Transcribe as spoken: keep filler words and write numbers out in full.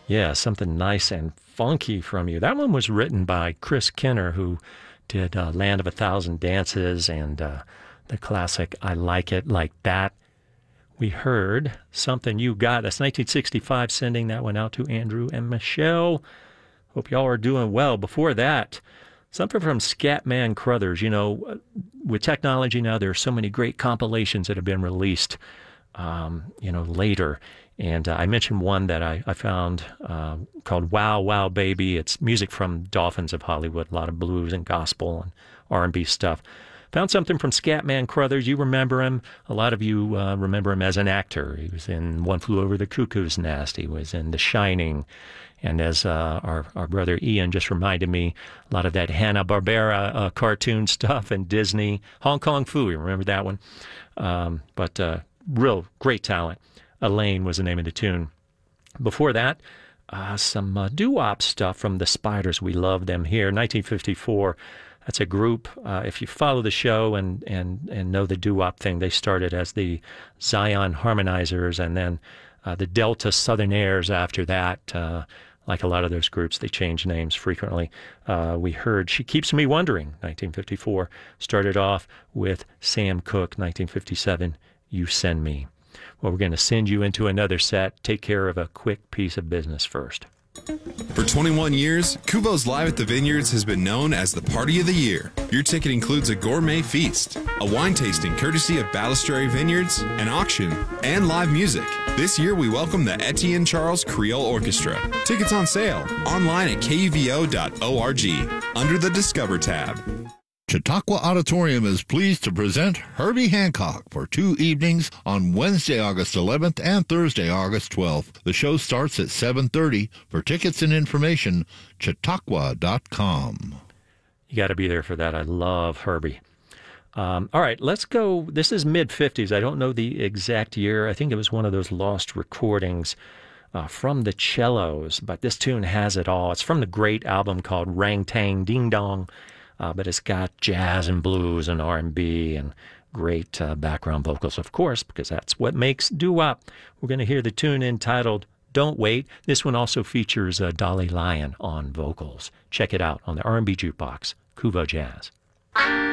Yeah, something nice and funky from you. That one was written by Chris Kenner, who did uh, Land of a Thousand Dances and uh, the classic I Like It Like That. We heard Something You Got. That's nineteen sixty-five, sending that one out to Andrew and Michelle. Hope y'all are doing well. Before that, something from Scatman Crothers. You know, with technology now, there are so many great compilations that have been released, um, you know, later. And uh, I mentioned one that I, I found uh, called Wow, Wow, Baby. It's music from Dolphins of Hollywood, a lot of blues and gospel and R and B stuff. Found something from Scatman Crothers. You remember him. A lot of you uh, remember him as an actor. He was in One Flew Over the Cuckoo's Nest. He was in The Shining. And as uh, our, our brother Ian just reminded me, a lot of that Hanna-Barbera uh, cartoon stuff and Disney. Hong Kong Phooey, remember that one? Um, but uh, real great talent. Elaine was the name of the tune. Before that, uh, some uh, doo-wop stuff from the Spiders. We love them here. nineteen fifty-four, that's a group. Uh, if you follow the show and, and, and know the doo-wop thing, they started as the Zion Harmonizers and then uh, the Delta Southerners after that. Uh, like a lot of those groups, they change names frequently. Uh, we heard She Keeps Me Wondering, nineteen fifty-four. Started off with Sam Cooke, nineteen fifty-seven, You Send Me. Well, we're going to send you into another set. Take care of a quick piece of business first. For twenty-one years, Kubo's Live at the Vineyards has been known as the party of the year. Your ticket includes a gourmet feast, a wine tasting courtesy of Balistrary Vineyards, an auction, and live music. This year, we welcome the Etienne Charles Creole Orchestra. Tickets on sale online at K U V O dot org under the Discover tab. Chautauqua Auditorium is pleased to present Herbie Hancock for two evenings on Wednesday, August eleventh and Thursday, August twelfth. The show starts at seven thirty. For tickets and information, chautauqua dot com. You got to be there for that. I love Herbie. Um, all right, let's go. This is mid-fifties. I don't know the exact year. I think it was one of those lost recordings uh, from the Cellos, but this tune has it all. It's from the great album called Rang Tang Ding Dong. Uh, but it's got jazz and blues and R and B and great uh, background vocals, of course, because that's what makes doo-wop. We're going to hear the tune entitled Don't Wait. This one also features uh, Dolly Lyon on vocals. Check it out on the R and B Jukebox, Kubo Jazz.